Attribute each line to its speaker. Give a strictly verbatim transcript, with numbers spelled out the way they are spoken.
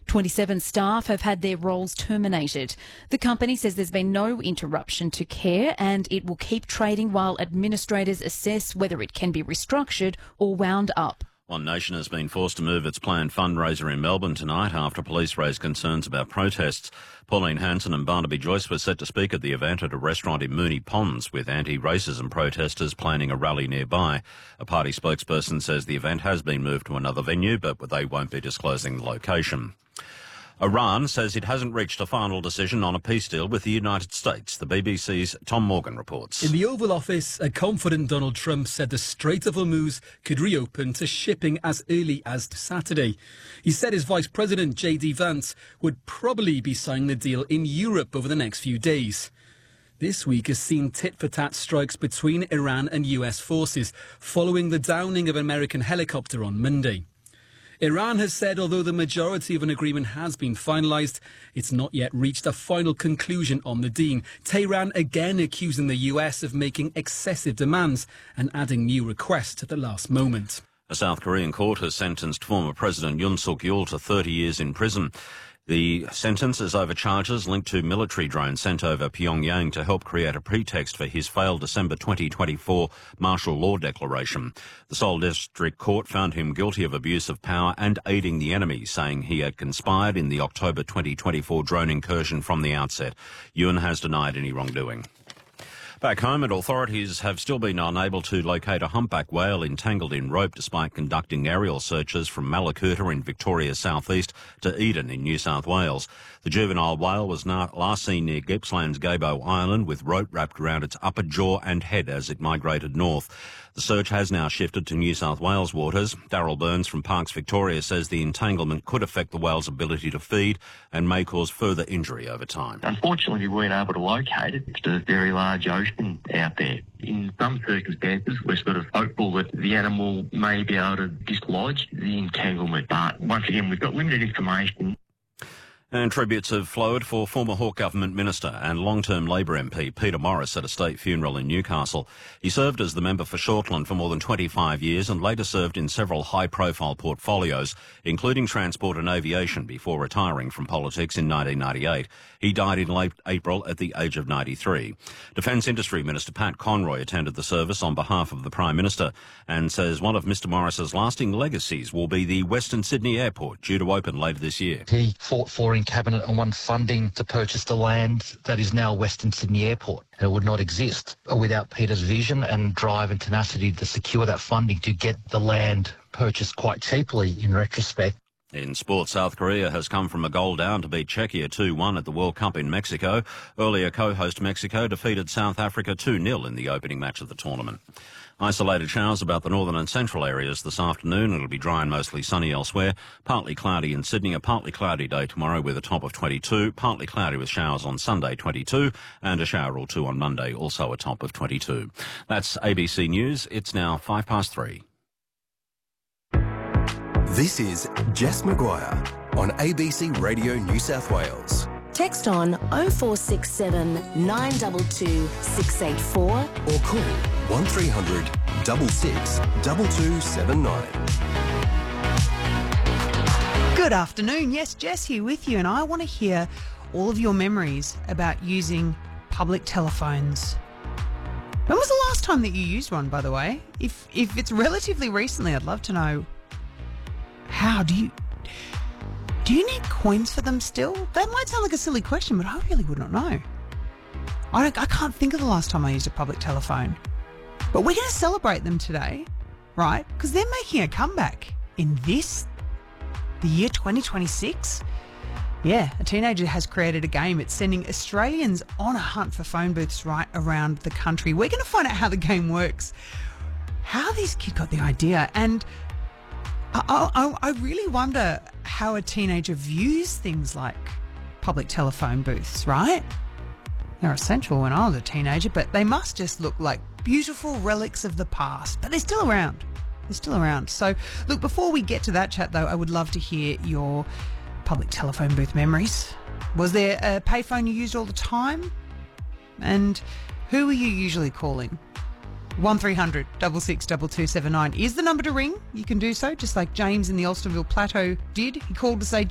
Speaker 1: twenty-seven staff have had their roles terminated. The company says there's been no interruption to care and it will keep trading while administrators assess whether it can be restructured or wound up.
Speaker 2: One Nation has been forced to move its planned fundraiser in Melbourne tonight after police raised concerns about protests. Pauline Hanson and Barnaby Joyce were set to speak at the event at a restaurant in Moonee Ponds, with anti-racism protesters planning a rally nearby. A party spokesperson says the event has been moved to another venue, but they won't be disclosing the location. Iran says it hasn't reached a final decision on a peace deal with the United States. The B B C's Tom Morgan reports.
Speaker 3: In the Oval Office, a confident Donald Trump said the Strait of Hormuz could reopen to shipping as early as Saturday. He said his Vice President, J D Vance, would probably be signing the deal in Europe over the next few days. This week has seen tit-for-tat strikes between Iran and U S forces, following the downing of an American helicopter on Monday. Iran has said although the majority of an agreement has been finalised, it's not yet reached a final conclusion on the deal. Tehran again accusing the U S of making excessive demands and adding new requests at the last moment.
Speaker 2: A South Korean court has sentenced former President Yoon Suk-yeol to thirty years in prison. The sentence is over charges linked to military drones sent over Pyongyang to help create a pretext for his failed December twenty twenty-four martial law declaration. The Seoul District Court found him guilty of abuse of power and aiding the enemy, saying he had conspired in the October twenty twenty-four drone incursion from the outset. Yoon has denied any wrongdoing. Back home, and authorities have still been unable to locate a humpback whale entangled in rope despite conducting aerial searches from Mallacoota in Victoria's southeast to Eden in New South Wales. The juvenile whale was last seen near Gippsland's Gabo Island with rope wrapped around its upper jaw and head as it migrated north. The search has now shifted to New South Wales waters. Daryl Burns from Parks Victoria says the entanglement could affect the whale's ability to feed and may cause further injury over time.
Speaker 4: Unfortunately, we weren't able to locate it. It's a very large ocean out there. In some circumstances, we're sort of hopeful that the animal may be able to dislodge the entanglement. But once again, we've got limited information.
Speaker 2: And tributes have flowed for former Hawke Government Minister and long-term Labor M P Peter Morris at a state funeral in Newcastle. He served as the member for Shortland for more than twenty-five years and later served in several high-profile portfolios, including transport and aviation, before retiring from politics in nineteen ninety-eight. He died in late April at the age of ninety-three. Defence Industry Minister Pat Conroy attended the service on behalf of the Prime Minister and says one of Mr Morris's lasting legacies will be the Western Sydney Airport, due to open later this year.
Speaker 5: He fought for in Cabinet and won funding to purchase the land that is now Western Sydney Airport. It would not exist without Peter's vision and drive and tenacity to secure that funding to get the land purchased quite cheaply in retrospect.
Speaker 2: In sport, South Korea has come from a goal down to beat Czechia two one at the World Cup in Mexico. Earlier, co-host Mexico defeated South Africa two nil in the opening match of the tournament. Isolated showers about the northern and central areas this afternoon. It'll be dry and mostly sunny elsewhere. Partly cloudy in Sydney. A partly cloudy day tomorrow with a top of twenty-two. Partly cloudy with showers on Sunday, twenty-two. And a shower or two on Monday, also a top of twenty-two. That's A B C News. It's now five past three.
Speaker 6: This is Jess Maguire on A B C Radio New South Wales.
Speaker 7: Text on oh four six seven, nine two two, six eight four
Speaker 6: or call one three hundred, six six, two two seven nine.
Speaker 8: Good afternoon. Yes, Jess here with you, and I want to hear all of your memories about using public telephones. When was the last time that you used one, by the way? If if it's relatively recently, I'd love to know. How do you... Do you need coins for them still? That might sound like a silly question, but I really would not know. I, don't, I can't think of the last time I used a public telephone. But we're going to celebrate them today, right? Because they're making a comeback in this, the year twenty twenty-six. Yeah, a teenager has created a game. It's sending Australians on a hunt for phone booths right around the country. We're going to find out how the game works, how this kid got the idea, and I, I, I really wonder how a teenager views things like public telephone booths, right? They're essential when I was a teenager, but they must just look like beautiful relics of the past. But they're still around. They're still around. So, look, before we get to that chat, though, I would love to hear your public telephone booth memories. Was there a payphone you used all the time? And who were you usually calling? one three hundred, six six, two two seven nine is the number to ring. You can do so, just like James in the Ulsterville Plateau did. He called to say,